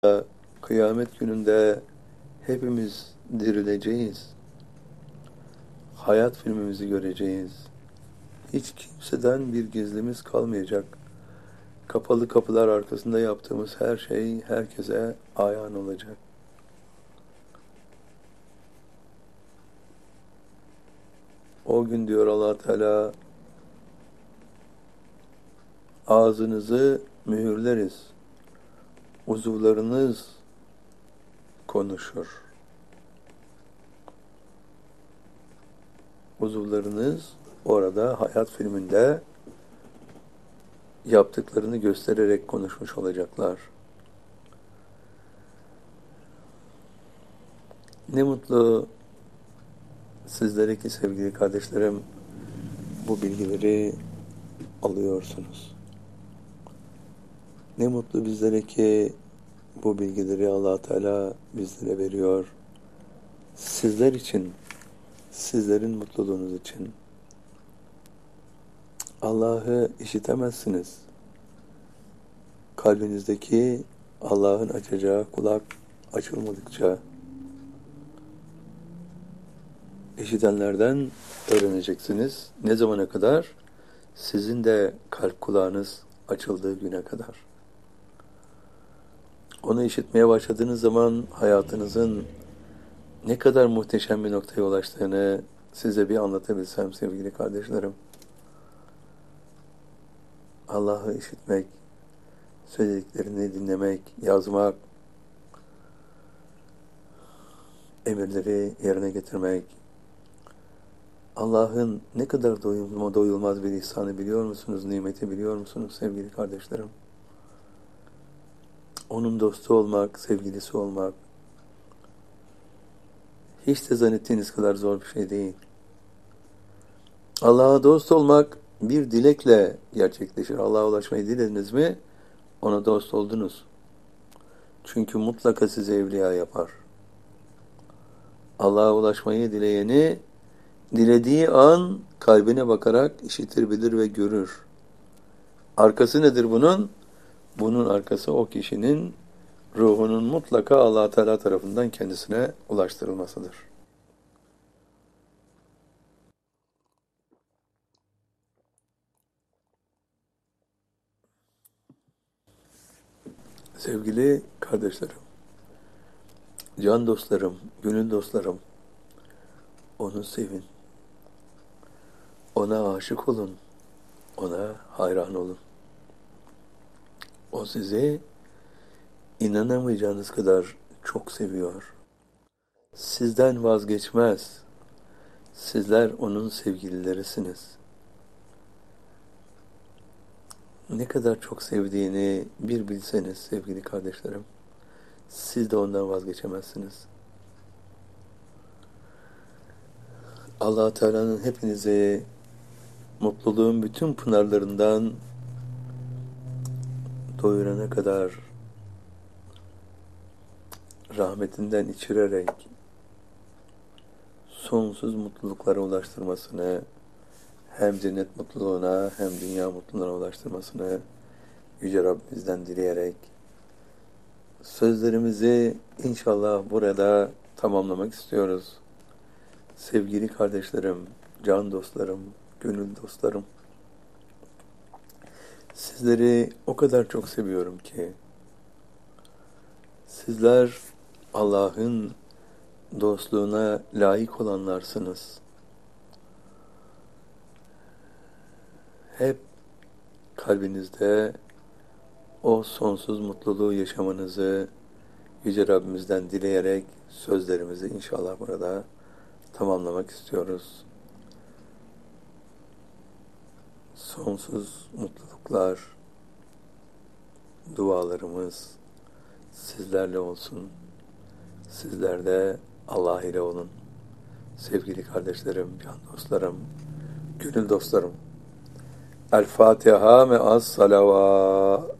Kıyamet gününde hepimiz dirileceğiz. Hayat filmimizi göreceğiz. Hiç kimseden bir gizlimiz kalmayacak. Kapalı kapılar arkasında yaptığımız her şey herkese ayan olacak. O gün diyor Allah Teala, ağzınızı mühürleriz. Uzuvlarınız konuşur. Uzuvlarınız orada hayat filminde yaptıklarını göstererek konuşmuş olacaklar. Ne mutlu sizlere ki sevgili kardeşlerim, bu bilgileri alıyorsunuz. Ne mutlu bizlere ki bu bilgileri Allah Teala bizlere veriyor. Sizler için, sizlerin mutluluğunuz için. Allah'ı işitemezsiniz. Kalbinizdeki Allah'ın açacağı kulak açılmadıkça işitenlerden öğreneceksiniz. Ne zamana kadar? Sizin de kalp kulağınız açıldığı güne kadar. Onu işitmeye başladığınız zaman hayatınızın ne kadar muhteşem bir noktaya ulaştığını size bir anlatabilsem sevgili kardeşlerim. Allah'ı işitmek, söylediklerini dinlemek, yazmak, emirleri yerine getirmek, Allah'ın ne kadar doyulmaz bir ihsanı biliyor musunuz, nimeti biliyor musunuz sevgili kardeşlerim? Onun dostu olmak, sevgilisi olmak, hiç de zannettiğiniz kadar zor bir şey değil. Allah'a dost olmak bir dilekle gerçekleşir. Allah'a ulaşmayı dilediniz mi, ona dost oldunuz. Çünkü mutlaka sizi evliya yapar. Allah'a ulaşmayı dileyeni, dilediği an kalbine bakarak işitir, bilir ve görür. Arkası nedir bunun? Bunun arkası o kişinin ruhunun mutlaka Allah Teala tarafından kendisine ulaştırılmasıdır. Sevgili kardeşlerim, can dostlarım, gönül dostlarım, onu sevin. Ona aşık olun. Ona hayran olun. O sizi inanamayacağınız kadar çok seviyor. Sizden vazgeçmez. Sizler onun sevgililerisiniz. Ne kadar çok sevdiğini bir bilseniz sevgili kardeşlerim, siz de ondan vazgeçemezsiniz. Allah Teala'nın hepinizi mutluluğun bütün pınarlarından doyurana kadar rahmetinden içirerek sonsuz mutluluklara ulaştırmasını, hem cennet mutluluğuna hem dünya mutluluğuna ulaştırmasını Yüce Rabbimizden dileyerek sözlerimizi inşallah burada tamamlamak istiyoruz. Sevgili kardeşlerim, can dostlarım, gönül dostlarım, sizleri o kadar çok seviyorum ki sizler Allah'ın dostluğuna layık olanlarsınız. Hep kalbinizde o sonsuz mutluluğu yaşamanızı Yüce Rabbimizden dileyerek sözlerimizi inşallah burada tamamlamak istiyoruz. Sonsuz mutluluklar, dualarımız sizlerle olsun. Sizler de Allah ile olun. Sevgili kardeşlerim, can dostlarım, gönül dostlarım. El Fatiha me'as salavat.